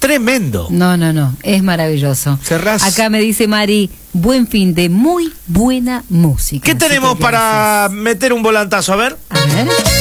tremendo. No, es maravilloso. Cerrás. Acá me dice Mari, buen fin de muy buena música. ¿Qué tenemos para meter un volantazo? A ver. A ver.